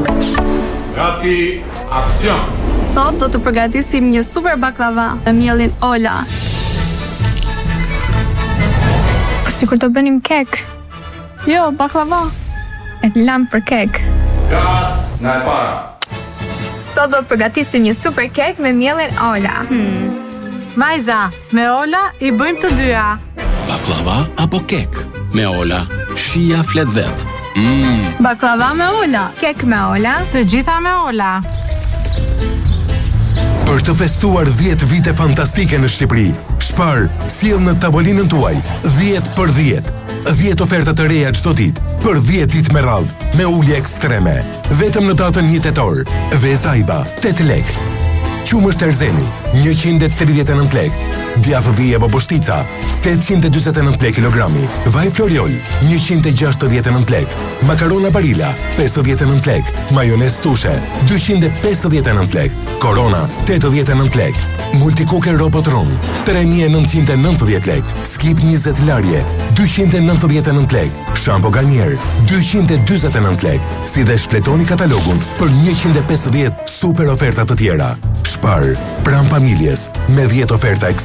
Gati, aksion! Sot do të përgatisim një super baklava me mielin Ola. Po sikur do bënim kek. Jo, baklava. E lam për kek. Gat, nga e para. Sot do të përgatisim një super kek me mielin Ola. Vajza, me Ola i bëjmë të dyja. Baklava apo kek? Me Ola, shija flet vet. Baklava me Ola, kek me Ola. Të gjitha me Ola. Për të festuar 10 vite fantastike në Shqipëri, Spar sjell në tavolinën tuaj 10 për 10. 10 oferta të reja çdo ditë, për 10 ditë me radhë, me ulje ekstreme. Vetëm në datën 1 tetor, Vezaiba 8 lek. Qumësht Erzeni 139 lek. Djathë dhije Boboshtica 849 lek kilogrami. Vaj Floriol 169 lek. Makarona Barilla 59 lek. Majonez Tushe 259 lek. Corona 89 lek. Multicooker Robot Ron 3990 lek. Skip 20 larje 299 lek. Shampo Garnier 249 lek. Si dhe shpletoni katalogun për 150 super oferta të tjera. Spar, pranë familjes, me 10 oferta